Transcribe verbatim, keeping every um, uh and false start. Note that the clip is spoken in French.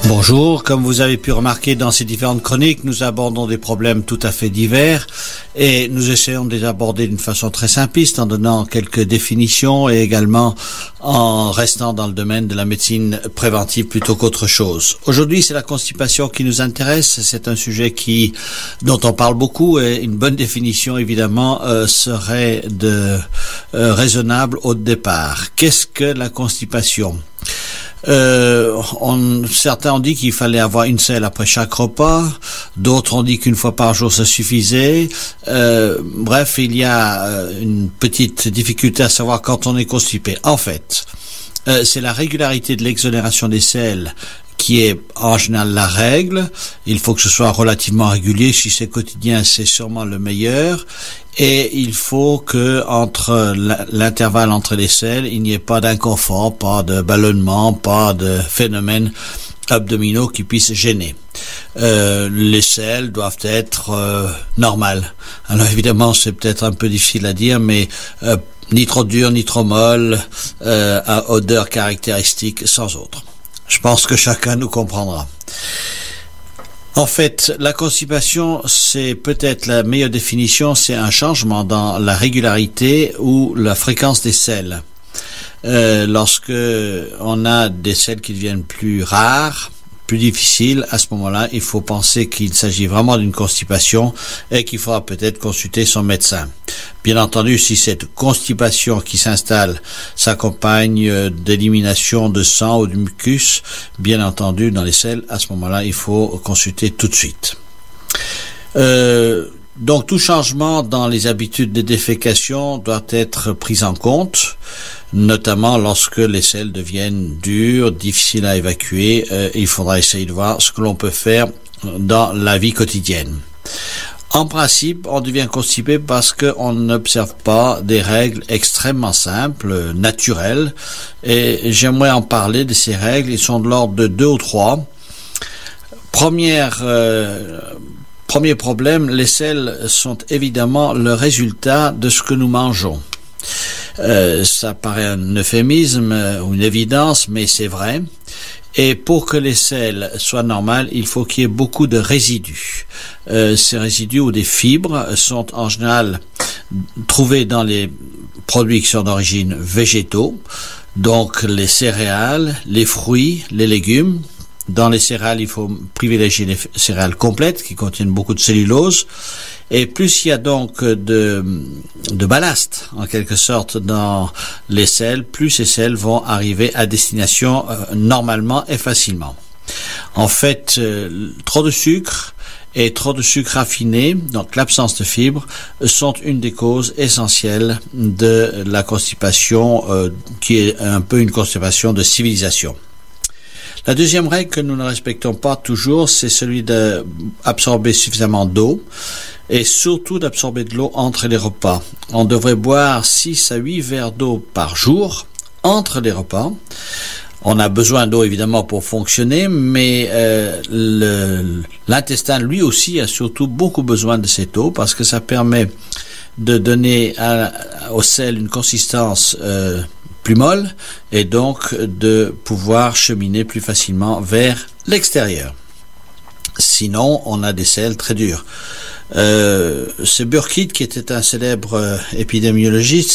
Bonjour, comme vous avez pu remarquer dans ces différentes chroniques, nous abordons des problèmes tout à fait divers et nous essayons de les aborder d'une façon très simpliste en donnant quelques définitions et également en restant dans le domaine de la médecine préventive plutôt qu'autre chose. Aujourd'hui, c'est la constipation qui nous intéresse. C'est un sujet qui, dont on parle beaucoup et une bonne définition évidemment euh, serait de euh, raisonnable au départ. Qu'est-ce que la constipation ? Euh, on, certains ont dit qu'il fallait avoir une selle après chaque repas, d'autres ont dit qu'une fois par jour ça suffisait. Euh, bref, il y a une petite difficulté à savoir quand on est constipé. En fait, euh, c'est la régularité de l'exonération des selles qui est en général la règle. Il faut que ce soit relativement régulier. Si c'est quotidien, c'est sûrement le meilleur. Et il faut que entre l'intervalle entre les selles, il n'y ait pas d'inconfort, pas de ballonnement, pas de phénomènes abdominaux qui puissent gêner. Euh, les selles doivent être euh, normales. Alors évidemment, c'est peut-être un peu difficile à dire, mais euh, ni trop dur, ni trop molle, euh, à odeur caractéristique, sans autre. Je pense que chacun nous comprendra. En fait, la constipation, c'est peut-être la meilleure définition, c'est un changement dans la régularité ou la fréquence des selles. Euh, lorsque on a des selles qui deviennent plus rares, plus difficiles, à ce moment-là, il faut penser qu'il s'agit vraiment d'une constipation et qu'il faudra peut-être consulter son médecin. Bien entendu, si cette constipation qui s'installe s'accompagne d'élimination de sang ou de mucus, bien entendu, dans les selles, à ce moment-là, il faut consulter tout de suite. Euh, donc, tout changement dans les habitudes de défécation doit être pris en compte, notamment lorsque les selles deviennent dures, difficiles à évacuer. Euh, il faudra essayer de voir ce que l'on peut faire dans la vie quotidienne. En principe, on devient constipé parce qu'on n'observe pas des règles extrêmement simples, naturelles, et j'aimerais en parler de ces règles. Ils sont de l'ordre de deux ou trois. Première, euh, premier problème, les selles sont évidemment le résultat de ce que nous mangeons. Euh, ça paraît un euphémisme ou une évidence, mais c'est vrai. Et pour que les selles soient normales, il faut qu'il y ait beaucoup de résidus. Euh, ces résidus ou des fibres sont en général trouvés dans les produits qui sont d'origine végétaux, donc les céréales, les fruits, les légumes. Dans les céréales, il faut privilégier les céréales complètes qui contiennent beaucoup de cellulose. Et plus il y a donc de, de ballast, en quelque sorte, dans les selles, plus ces selles vont arriver à destination euh, normalement et facilement. En fait, euh, trop de sucre et trop de sucre raffiné, donc l'absence de fibres, sont une des causes essentielles de la constipation, euh, qui est un peu une constipation de civilisation. La deuxième règle que nous ne respectons pas toujours, c'est celui d'absorber suffisamment d'eau et surtout d'absorber de l'eau entre les repas. On devrait boire six à huit verres d'eau par jour entre les repas. On a besoin d'eau évidemment pour fonctionner, mais euh, le, l'intestin lui aussi a surtout beaucoup besoin de cette eau parce que ça permet de donner à, aux selles une consistance euh, plus molle et donc de pouvoir cheminer plus facilement vers l'extérieur. Sinon, on a des selles très dures. Euh, c'est Burkitt, qui était un célèbre euh, épidémiologiste,